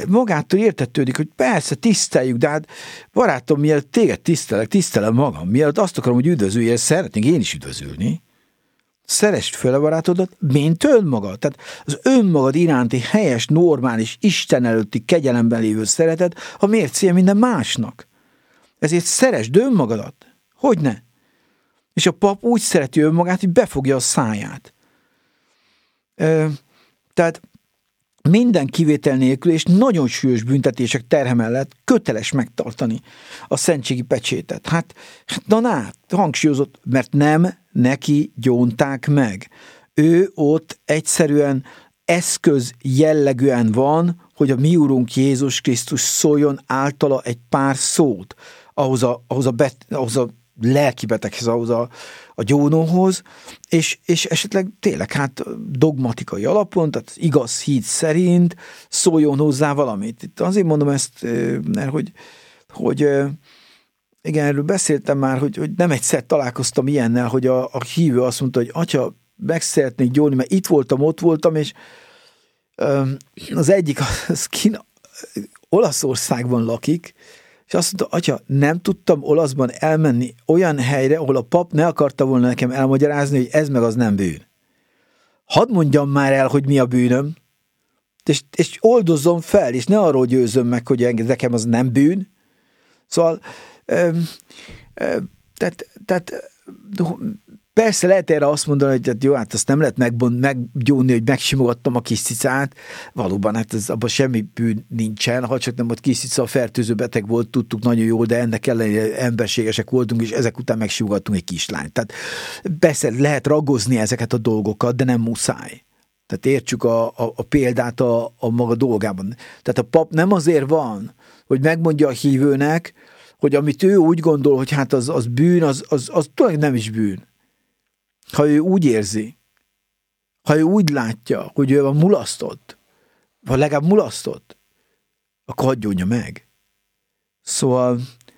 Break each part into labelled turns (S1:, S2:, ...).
S1: magától értetődik, hogy persze tiszteljük, de hát barátom, mielőtt téged tisztelem magam, mielőtt azt akarom, hogy üdvözüljél, szeretnék én is üdvözülni. Szeresd fel a barátodat, mint önmagad. Tehát az önmagad iránti helyes, normális, Isten előtti kegyelemben lévő szeretet a mércéje minden másnak. Ezért szeresd önmagadat. Hogyne? És a pap úgy szereti önmagát, hogy befogja a száját. Tehát minden kivétel nélkül és nagyon súlyos büntetések terhe mellett köteles megtartani a szentségi pecsétet. Hát hangsúlyozott, mert nem neki gyónták meg. Ő ott egyszerűen eszköz jellegűen van, hogy a mi Urunk Jézus Krisztus szóljon általa egy pár szót ahhoz a lelki beteghez, ahhoz a gyónóhoz, és esetleg tényleg dogmatikai alapon, tehát igaz hit szerint szóljon hozzá valamit. Itt azért mondom ezt, mert hogy igen, erről beszéltem már, hogy nem egyszer találkoztam ilyennel, hogy a hívő azt mondta, hogy atya, meg szeretnék gyónni, mert itt voltam, ott voltam, és az egyik, az Olaszországban lakik, és azt mondta, atya, nem tudtam olaszban elmenni olyan helyre, ahol a pap ne akarta volna nekem elmagyarázni, hogy ez meg az nem bűn. Hadd mondjam már el, hogy mi a bűnöm, és oldozzon fel, és ne arról győzöm meg, hogy nekem az nem bűn. Szóval, tehát persze lehet erre azt mondani, hogy jó, hát azt nem lehet meggyónni, hogy megsimogattam a kis cicát. Valóban, hát abban semmi bűn nincsen, ha csak nem ott kis cica fertőző beteg volt, tudtuk nagyon jól, de ennek ellenére emberségesek voltunk, és ezek után megsimogattunk egy kislányt. Tehát persze lehet ragozni ezeket a dolgokat, de nem muszáj. Tehát értsük a példát a maga dolgában. Tehát a pap nem azért van, hogy megmondja a hívőnek, hogy amit ő úgy gondol, hogy hát az bűn, az tulajdonképpen nem is bűn. Ha ő úgy érzi, ha ő úgy látja, hogy ő van mulasztott, vagy legalább mulasztott, akkor hagyjonja meg. Szóval,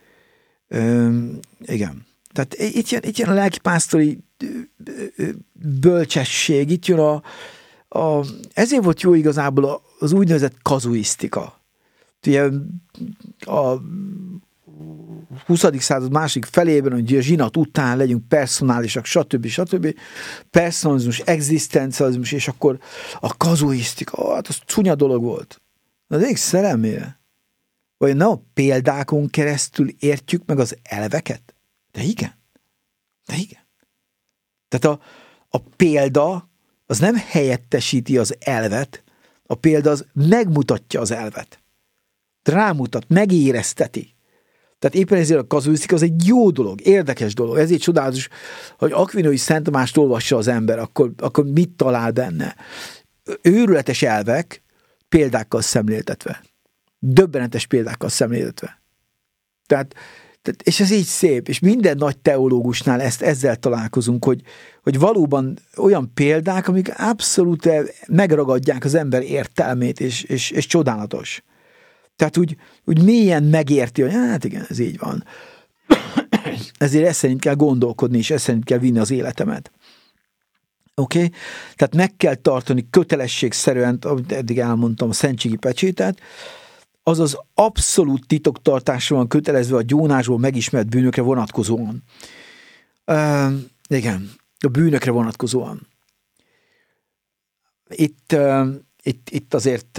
S1: igen. Tehát itt jön a lelkipásztori bölcsesség, itt jön ezért volt jó igazából az úgynevezett kazuisztika. Ugye a 20. század másik felében, hogy a zsinat után legyünk personálisak, stb. Personalizmus, egzisztencializmus, és akkor a kazuisztika, hát az csúnya dolog volt. Az ég szerelmére. Vagy nem a példákon keresztül értjük meg az elveket? De igen. Tehát a példa az nem helyettesíti az elvet, a példa az megmutatja az elvet. Rámutat, megérezteti. Tehát éppen ezért a kazuisztika az egy jó dolog, érdekes dolog. Ezért csodálatos, hogy Akvinói Szent Tamást olvassa az ember, akkor mit talál benne? Őrületes elvek példákkal szemléltetve. Döbbenetes példákkal szemléltetve. Tehát, és ez így szép, és minden nagy teológusnál ezzel találkozunk, hogy valóban olyan példák, amik abszolút megragadják az ember értelmét, és csodálatos. Tehát úgy mélyen megérti, hogy hát igen, ez így van. Ezért ezt szerint kell gondolkodni, és ezt szerint kell vinni az életemet. Oké? Tehát meg kell tartani kötelességszerűen, amit eddig elmondtam, a szentségi pecsétet, azaz abszolút titoktartásra van kötelezve a gyónásból megismert bűnökre vonatkozóan. Igen, a bűnökre vonatkozóan. Itt azért,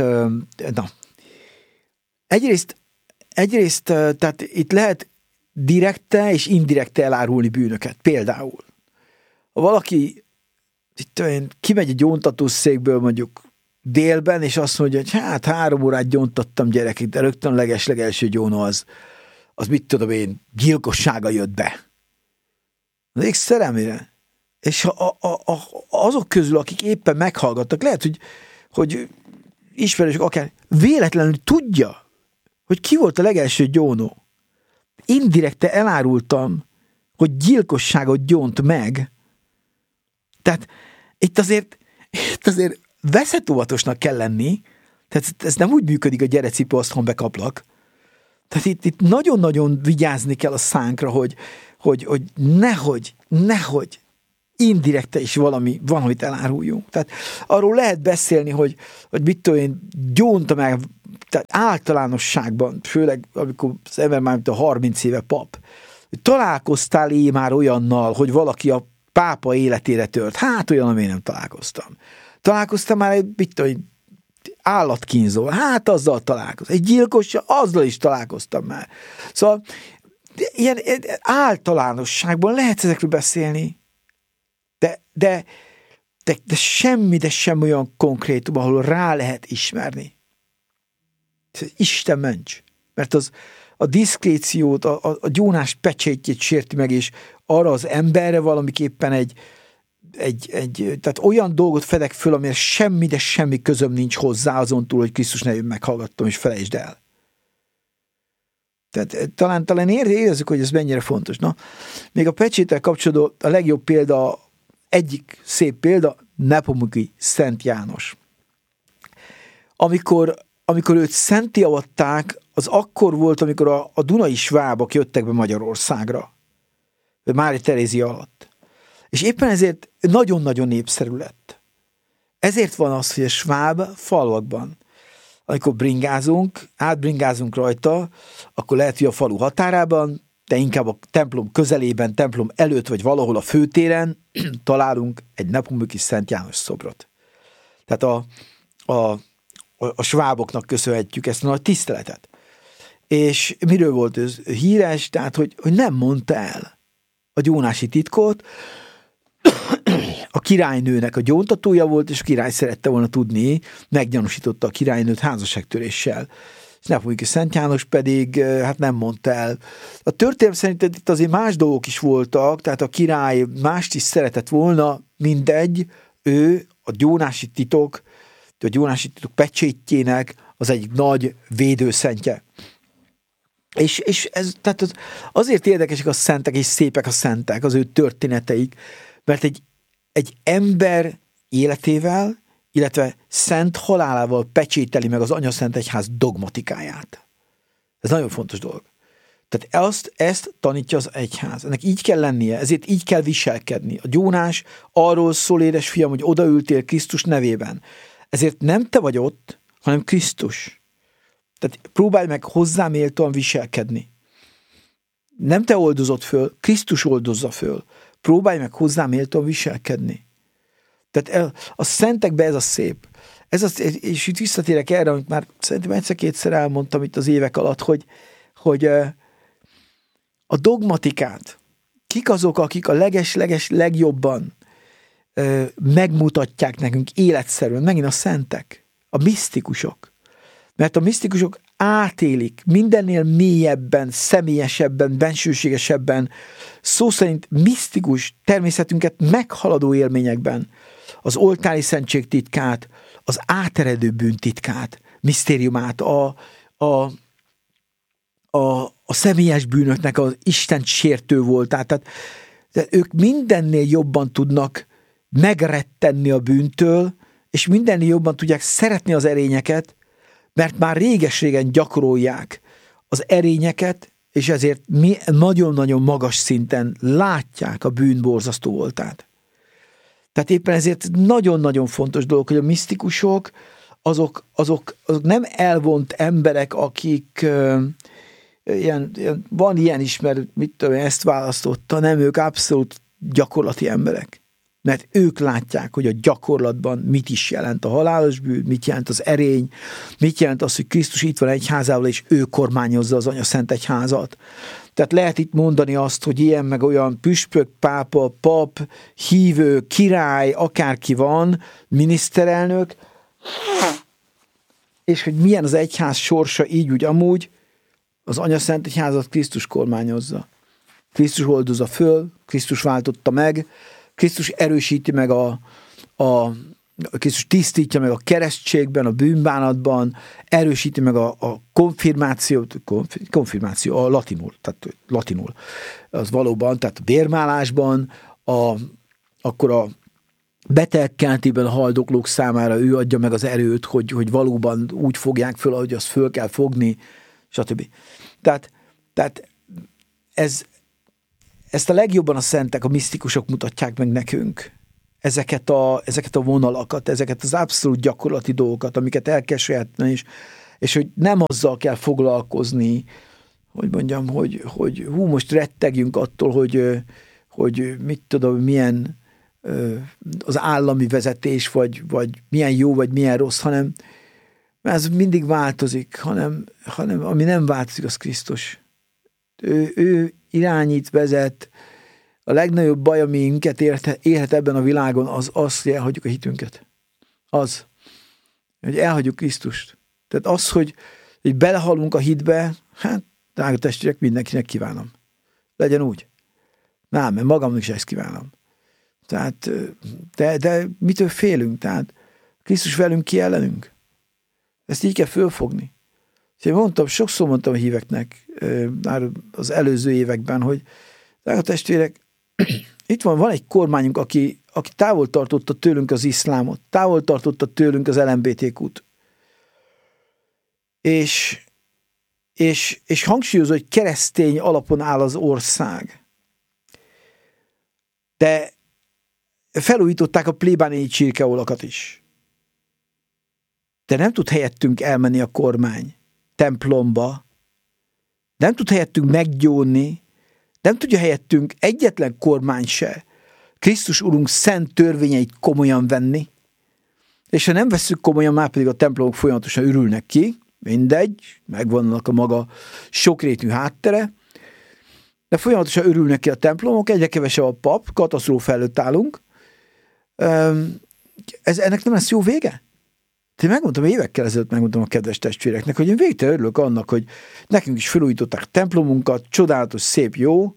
S1: Egyrészt, tehát itt lehet direkte és indirekte elárulni bűnöket. Például, ha valaki kimegy egy gyóntatószékből mondjuk délben, és azt mondja, hogy hát 3 órát gyóntattam gyerekek, de rögtön a leges-legelső gyónó az mit tudom én, gyilkossága jött be. Az ég szerelmére. És azok közül, akik éppen meghallgattak, lehet, hogy ismerősök akár véletlenül tudja, hogy ki volt a legelső gyónó. Indirekte elárultam, hogy gyilkosságot gyónt meg. Tehát itt azért veszetóvatosnak kell lenni, tehát ez nem úgy működik, a gyere cipő, azt bekaplak. Tehát itt nagyon-nagyon vigyázni kell a szánkra, hogy nehogy indirekte is valamit eláruljunk. Tehát arról lehet beszélni, hogy mit tudom én, gyónta meg, tehát általánosságban, főleg amikor az ember már mint a 30 éve pap, találkoztál már olyannal, hogy valaki a pápa életére tört? Hát olyan, amire nem találkoztam. Találkoztam már mit tudom én, állatkínzó, hát azzal találkoztam. Egy gyilkossal, azzal is találkoztam már. Szóval ilyen általánosságban lehet ezekről beszélni, de semmi olyan konkrétum, ahol rá lehet ismerni. Isten ments. Mert az a diszkréciót, a gyónás pecsétjét sérti meg, és arra az emberre valamiképpen tehát olyan dolgot fedek föl, amire semmi közöm nincs hozzá, azon túl, hogy Krisztus nevén meghallgattam, és felejtsd el. Tehát talán érezzük, hogy ez mennyire fontos. Na, még a pecséttel kapcsolatban a legjobb példa, egyik szép példa, Nepomuki Szent János. Amikor őt szentté avatták, az akkor volt, amikor a dunai svábok jöttek be Magyarországra. Mária Terézia alatt. És éppen ezért nagyon-nagyon népszerű lett. Ezért van az, hogy a sváb falvakban, amikor átbringázunk rajta, akkor lehet, hogy a falu határában, de inkább a templom közelében, templom előtt, vagy valahol a főtéren találunk egy Nepomuki Szent János szobrot. Tehát a sváboknak köszönhetjük ezt a nagy tiszteletet. És miről volt ez híres? Tehát, hogy nem mondta el a gyónási titkot, a királynőnek a gyóntatója volt, és a király szerette volna tudni, meggyanúsította a királynőt házasságtöréssel. Nepomuki Szent János pedig hát nem mondta el. A történelem szerint itt azért más dolgok is voltak, tehát a király mást is szeretett volna, mindegy, ő a gyónási titok pecsétjének az egyik nagy védőszentje. És ez, tehát azért érdekesek a szentek, és szépek a szentek, az ő történeteik, mert egy ember életével, illetve szent halálával pecsételi meg az Anyaszent Egyház dogmatikáját. Ez nagyon fontos dolog. Tehát ezt tanítja az egyház. Ennek így kell lennie, ezért így kell viselkedni. A gyónás arról szól, édes fiam, hogy odaültél Krisztus nevében. Ezért nem te vagy ott, hanem Krisztus. Tehát próbálj meg hozzá méltóan viselkedni. Nem te oldozott föl, Krisztus oldozza föl. Próbálj meg hozzá méltóan viselkedni. Tehát a szentekben ez a szép. És itt visszatérek erre, amit már szerintem egyszer-kétszer elmondtam itt az évek alatt, hogy a dogmatikát, kik azok, akik a leges legjobban megmutatják nekünk életszerűen, megint a szentek, a misztikusok. Mert a misztikusok átélik mindennél mélyebben, személyesebben, bensőségesebben, szó szerint misztikus természetünket meghaladó élményekben az oltári szentség titkát, az áteredő bűn titkát, misztériumát, a személyes bűnöknek az Isten sértő voltát. Tehát ők mindennél jobban tudnak megrettenni a bűntől, és mindennél jobban tudják szeretni az erényeket, mert már réges-régen gyakorolják az erényeket, és ezért nagyon-nagyon magas szinten látják a bűn borzasztó voltát. Tehát éppen ezért nagyon-nagyon fontos dolog, hogy a misztikusok azok nem elvont emberek, akik van ilyen is, mert mit tudom, ezt választotta, nem, ők abszolút gyakorlati emberek. Mert ők látják, hogy a gyakorlatban mit is jelent a halálos bűn, mit jelent az erény, mit jelent az, hogy Krisztus itt van egyházával, és ő kormányozza az Anyaszent Egyházat. Tehát lehet itt mondani azt, hogy ilyen meg olyan püspök, pápa, pap, hívő, király, akárki van, miniszterelnök, és hogy milyen az egyház sorsa így úgy amúgy, az Anyaszent Egyházat Krisztus kormányozza. Krisztus oldozza föl, Krisztus váltotta meg, Krisztus erősíti meg Krisztus tisztítja meg a keresztségben, a bűnbánatban, erősíti meg a konfirmáció a latinul, az valóban, tehát a bérmálásban, akkor a betegkeltében a haldoklók számára ő adja meg az erőt, hogy valóban úgy fogják föl, ahogy azt föl kell fogni, stb. Tehát ezt a legjobban a szentek, a misztikusok mutatják meg nekünk. Ezeket a vonalakat, ezeket az abszolút gyakorlati dolgokat, amiket el kell sajátítani, és hogy nem azzal kell foglalkozni, hogy mondjam, hogy most rettegjünk attól, hogy mit tudom, milyen az állami vezetés, vagy milyen jó, vagy milyen rossz, hanem ez mindig változik, hanem ami nem változik, az Krisztus. Ő irányít, vezet. A legnagyobb baj, ami minket érhet ebben a világon, az, hogy elhagyjuk a hitünket. Az, hogy elhagyjuk Krisztust. Tehát az, hogy belehalunk a hitbe, hát, drága testvérek, mindenkinek kívánom. Legyen úgy. Nem, mert magamnak is ezt kívánom. Tehát, de mitől félünk? Tehát Krisztus velünk, ki ellenünk? Ezt így kell fölfogni. Sokszor mondtam a híveknek már az előző években, hogy drága testvérek, itt van egy kormányunk, aki távol tartotta tőlünk az iszlámot, távol tartotta tőlünk az LMBTQ-t. És hangsúlyozó, hogy keresztény alapon áll az ország. De felújították a plébániai csirkeolakat is. De nem tud helyettünk elmenni a kormány templomba, nem tud helyettünk meggyónni, nem tudja helyettünk egyetlen kormány se Krisztus Urunk szent törvényeit komolyan venni, és ha nem vesszük komolyan, már pedig a templomok folyamatosan ürülnek ki, mindegy, megvannak a maga sokrétű háttere, de folyamatosan örülnek ki a templomok, egyre kevesebb a pap, katasztrófa előtt állunk. Ennek nem lesz jó vége? Én megmondtam, évekkel ezelőtt megmondtam a kedves testvéreknek, hogy én végtelen örülök annak, hogy nekünk is felújították templomunkat, csodálatos, szép, jó,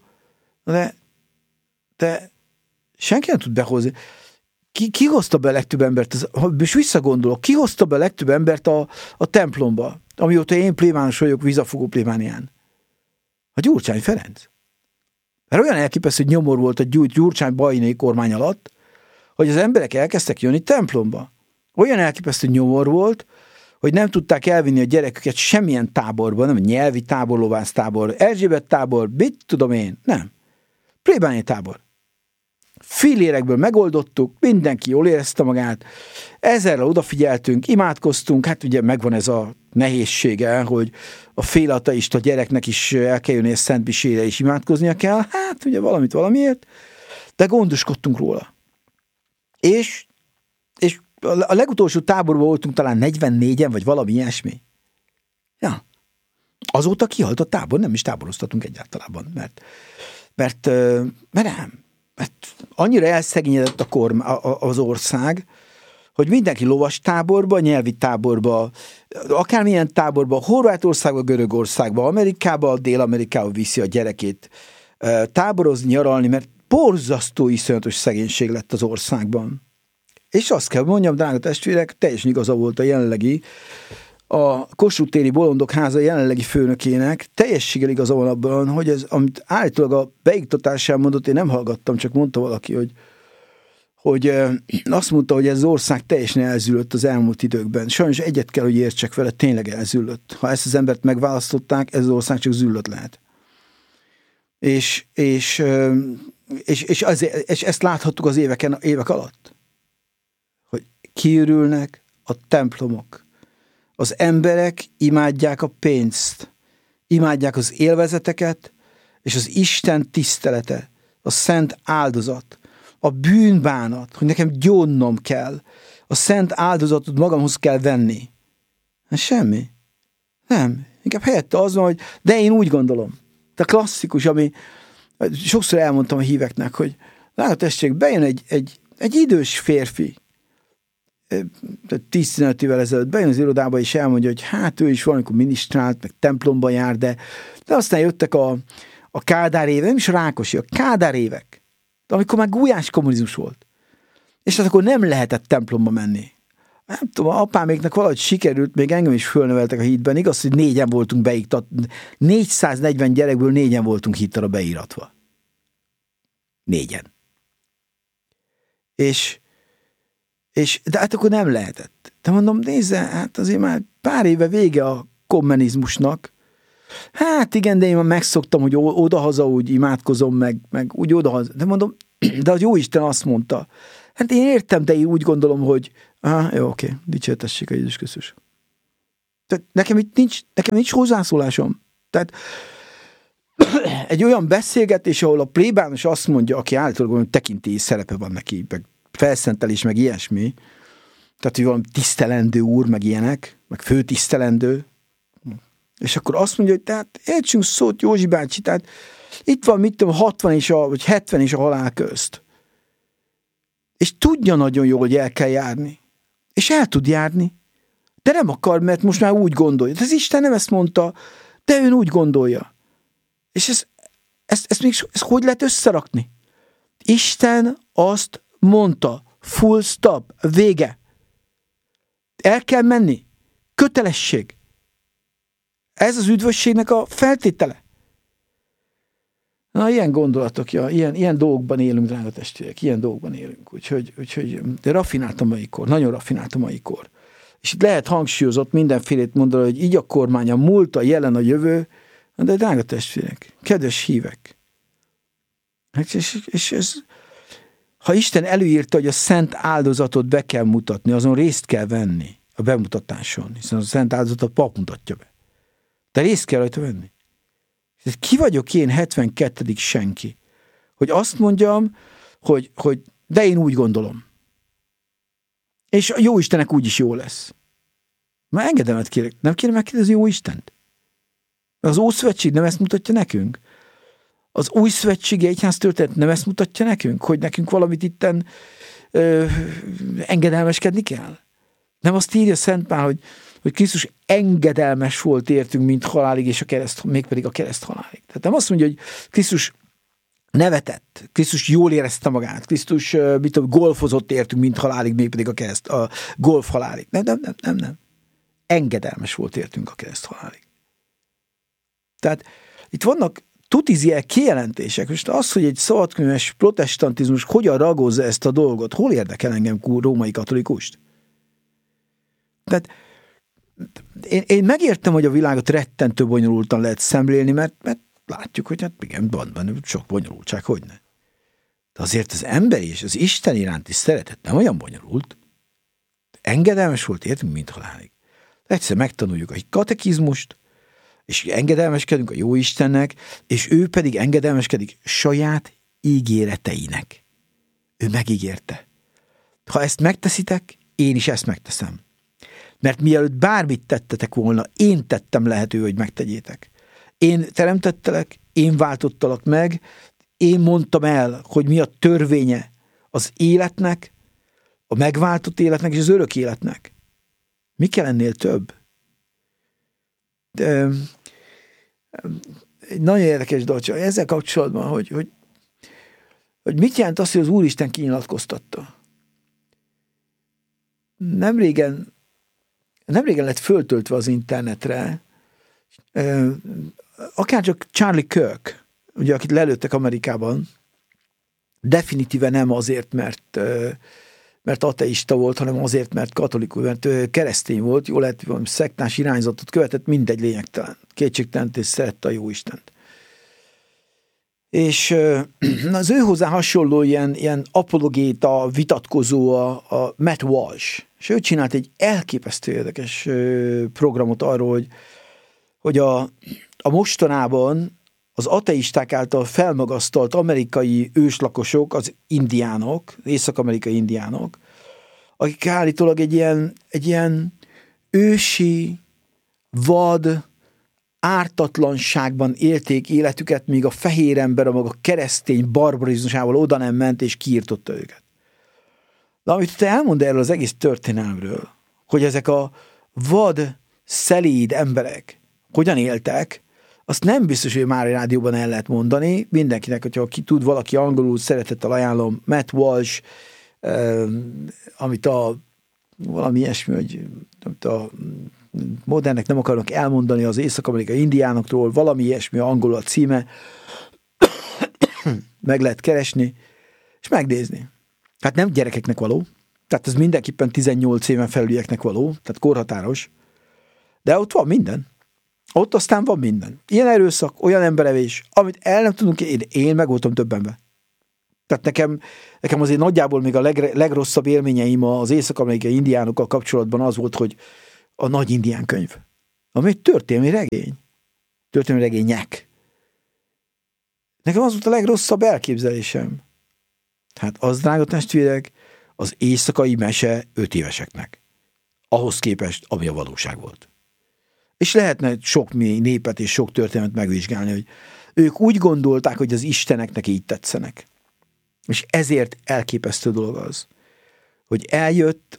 S1: de senki nem tud behozni. Ki hozta be a legtöbb embert, és visszagondolok, ki hozta be a legtöbb embert a templomba, amióta én plébános vagyok Vizafogó plébánián? A Gyurcsány Ferenc. Mert olyan elképesztő, hogy nyomor volt a Gyurcsány bajnai kormány alatt, hogy az emberek elkezdtek jönni templomba. Olyan elképesztő nyomor volt, hogy nem tudták elvinni a gyereküket semmilyen táborba, nem nyelvi tábor, lovász tábor, Erzsébet tábor, mit tudom én, nem. Plébániai tábor. Fillérekből megoldottuk, mindenki jól érezte magát, ezerrel odafigyeltünk, imádkoztunk, hát ugye megvan ez a nehézsége, hogy a félateista gyereknek is el kell jönni a Szent Misére, és imádkoznia kell, hát ugye valamiért, de gondoskodtunk róla. És a legutolsó táborban voltunk talán 44-en, vagy valami ilyesmi. Ja. Azóta kihalt a tábor, nem is táboroztatunk egyáltalában, mert nem. Mert annyira elszegényedett az ország, hogy mindenki lovas táborba, nyelvi táborba, akármilyen táborba, Horvátországba, Görögországba, Amerikába, Dél-Amerikába viszi a gyerekét táborozni, nyaralni, mert borzasztó iszonyatos szegénység lett az országban. És azt kell mondjam, drága testvérek, teljesen igaza volt a Kossuth téri Bolondok háza jelenlegi főnökének, teljességgel igaza van abban, hogy ez, amit állítólag a beiktatásán mondott, én nem hallgattam, csak mondta valaki, hogy azt mondta, hogy ez az ország teljesen elzűlött az elmúlt időkben. Sajnos egyet kell, hogy értsek vele, tényleg elzűlött. Ha ezt az embert megválasztották, ez az ország csak zűlött lehet. És ezt láthattuk az évek alatt. Hogy kiürülnek a templomok. Az emberek imádják a pénzt, imádják az élvezeteket, és az Isten tisztelete, a szent áldozat, a bűnbánat, hogy nekem gyónnom kell, a szent áldozatot magamhoz kell venni. Semmi. Nem. Inkább helyette az van, hogy de én úgy gondolom. De klasszikus, ami sokszor elmondtam a híveknek, hogy látod tessék, bejön egy idős férfi, 10-15 évvel ezelőtt bejön az irodába, és elmondja, hogy hát ő is valamikor minisztrált, meg templomba jár, de aztán jöttek a Kádár évek, nem is a Rákosi, a Kádár évek, amikor már gulyás kommunizmus volt. És hát akkor nem lehetett templomba menni. Nem tudom, apáméknak valahogy sikerült, még engem is fölneveltek a hitben, igaz, hogy 4-en voltunk beiktatva, 440 gyerekből 4-en voltunk hittre beíratva. 4-en. De hát akkor nem lehetett. De mondom, nézze, hát azért már pár éve vége a kommunizmusnak, Hát igen, de én már megszoktam, hogy odahaza úgy imádkozom, meg úgy odahaza. De mondom, de az Jóisten azt mondta. Hát én értem, de én úgy gondolom, hogy jó, oké, dicsértessék a Jézus Krisztus. Tehát nekem nincs hozzászólásom. Tehát egy olyan beszélgetés, ahol a plébános azt mondja, aki általában tekintélyi szerepe van neki, meg felszentelés, meg ilyesmi, tehát, hogy valami tisztelendő úr, meg ilyenek, meg főtisztelendő, és akkor azt mondja, hogy tehát értsünk szót, Józsi bácsi, tehát itt van, mit tudom, 60 vagy 70 és a halál közt. És tudja nagyon jól, hogy el kell járni. És el tud járni. De nem akar, mert most már úgy gondolja. De az Isten nem ezt mondta, de ő úgy gondolja. És ezt hogy lehet összerakni? Isten azt mondta, full stop, vége. El kell menni. Kötelesség. Ez az üdvösségnek a feltétele. Na, ilyen gondolatok, ilyen dolgokban élünk, drága testvérek, ilyen dolgokban élünk. Úgyhogy de rafinált a mai kor, nagyon rafinált a mai kor. És itt lehet hangsúlyozott mindenfélét mondani, hogy így a kormány, a múlt, a jelen, a jövő, de drága testvérek, kedves hívek. És ez, ha Isten előírta, hogy a szent áldozatot be kell mutatni, azon részt kell venni a bemutatáson, hiszen a szent áldozatot a pap mutatja be. De részt kell rajta venni. Ki vagyok én 72. senki, hogy azt mondjam, hogy de én úgy gondolom. És a jó Istennek úgyis jó lesz. Már engedelmet kérek. Nem kérem megkérdezni jó Istent? Az Ószövetség nem ezt mutatja nekünk? Az Új Szövetségi Egyház történet nem ezt mutatja nekünk? Hogy nekünk valamit itten engedelmeskedni kell? Nem azt írja Szent Pál, hogy Krisztus engedelmes volt értünk, mint halálig, és mégpedig a kereszt halálig. Tehát nem azt mondja, hogy Krisztus nevetett, Krisztus jól érezte magát, Krisztus golfozott értünk, mint halálig, mégpedig a golf halálig. Nem. Engedelmes volt értünk a kereszt halálig. Tehát itt vannak tutiziel kijelentések. Most az, hogy egy szabadkönyves protestantizmus hogyan ragozza ezt a dolgot, hol érdekel engem római katolikus? Tehát én megértem, hogy a világot rettentő bonyolultan lehet szemlélni, mert látjuk, hogy hát igen, van sok bonyolultság, hogyne. De azért az emberi és az Isten iránti szeretet nem olyan bonyolult. Engedelmes volt értünk, mint halálig. Egyszer megtanuljuk a katekizmust, és engedelmeskedünk a jó Istennek, és ő pedig engedelmeskedik saját ígéreteinek. Ő megígérte. Ha ezt megteszitek, én is ezt megteszem. Mert mielőtt bármit tettetek volna, én tettem lehető, hogy megtegyétek. Én teremtettelek, én váltottalak meg, én mondtam el, hogy mi a törvénye az életnek, a megváltott életnek és az örök életnek. Mi kell ennél több? De, egy nagyon érdekes dolog, ezzel kapcsolatban, hogy mit jelent az, hogy az Úristen kinyilatkoztatta. Nemrégen lett föltöltve az internetre, akárcsak Charlie Kirk, ugye, akit lelőttek Amerikában, definitíve nem azért, mert ateista volt, hanem azért, mert katolikus, mert keresztény volt, jól lehet, valami szektás irányzatot követett, mindegy, lényegtelen, kétségtelen, és szerette a jó Istent. És az ő hozzá hasonló ilyen apologéta, vitatkozó a Matt Walsh, és ő csinált egy elképesztő érdekes programot arról, hogy a mostanában az ateisták által felmagasztalt amerikai őslakosok, az indiánok, észak-amerikai indiánok, akik állítólag egy ilyen ősi, vad, ártatlanságban élték életüket, míg a fehér ember a maga keresztény barbarizmusával oda nem ment, és kiirtotta őket. De amit te elmond erről az egész történelmről, hogy ezek a vad, szelíd emberek hogyan éltek, azt nem biztos, hogy már a rádióban el lehet mondani. Mindenkinek, hogyha ki tud valaki angolul, szeretettel ajánlom Matt Walsh, amit valami ilyesmi, hogy a modernek nem akarnak elmondani az észak-amerikai indiánokról, valami ilyesmi, angolul a címe, meg lehet keresni, és megnézni. Hát nem gyerekeknek való, tehát ez mindenképpen 18 éven felülieknek való, tehát korhatáros, de ott van minden. Ott aztán van minden. Ilyen erőszak, olyan emberevés, amit el nem tudunk, én meg voltam többenben. Tehát nekem azért nagyjából még a legrosszabb élményeim az észak-amerikai indiánokkal kapcsolatban az volt, hogy a nagy indián könyv, ami egy történelmi regény. Történelmi regények. Nekem az volt a legrosszabb elképzelésem. Hát az, drága testvérek, az éjszakai mese 5 éveseknek. Ahhoz képest, ami a valóság volt. És lehetne sok népet és sok történetet megvizsgálni, hogy ők úgy gondolták, hogy az isteneknek így tetszenek. És ezért elképesztő dolog az, hogy eljött,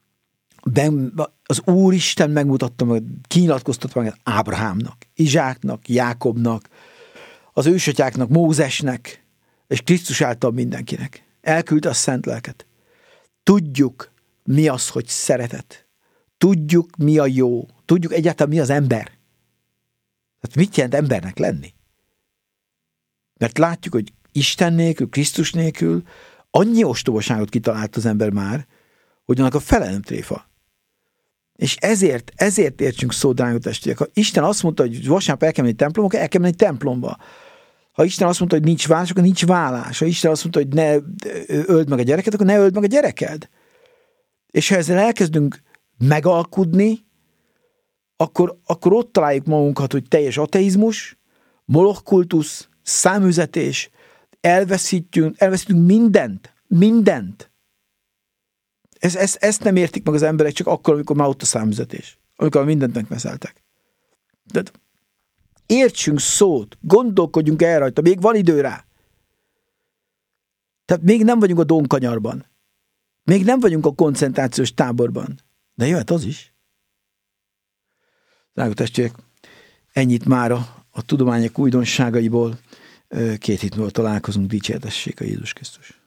S1: az Úristen megmutatta meg, kinyilatkoztatta meg Ábrahámnak, Izsáknak, Jákobnak, az ősatyáknak, Mózesnek, és Krisztus által mindenkinek. Elküldte a szent lelket. Tudjuk, mi az, hogy szeretet. Tudjuk, mi a jó. Tudjuk egyáltalán, mi az ember. Tehát mit jelent embernek lenni? Mert látjuk, hogy Isten nélkül, Krisztus nélkül annyi ostobaságot kitalált az ember már, hogy annak a fele nem tréfa. És ezért értsünk szó, drága testvérek. Ha Isten azt mondta, hogy vasárnap el kell menni templomba, el kell menni templomba. Ha Isten azt mondta, hogy nincs vállás, akkor nincs vállás. Ha Isten azt mondta, hogy ne öld meg a gyereket, akkor ne öld meg a gyereked. És ha ezzel elkezdünk megalkudni, akkor ott találjuk magunkat, hogy teljes ateizmus, moloch kultusz, száműzetés, elveszítünk mindent. Ezt nem értik meg az emberek csak akkor, amikor már ott a száműzetés. Amikor mindent megveszeltek. De értsünk szót, gondolkodjunk el rajta, még van idő rá. Tehát még nem vagyunk a Dónkanyarban. Még nem vagyunk a koncentrációs táborban. De jöhet az is. Drága testvérek, ennyit mára a tudományok újdonságaiból. 2 hét múlva találkozunk, dicsértessék a Jézus Krisztus.